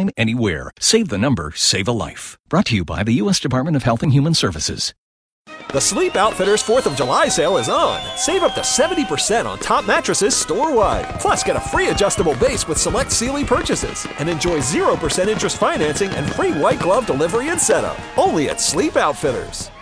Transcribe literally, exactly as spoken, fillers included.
anytime, anywhere. Save the number, save a life. Brought to you by the U S Department of Health and Human Services. The Sleep Outfitters fourth of July sale is on. Save up to seventy percent on top mattresses store-wide. Plus, get a free adjustable base with select Sealy purchases. And enjoy zero percent interest financing and free white glove delivery and setup. Only at Sleep Outfitters.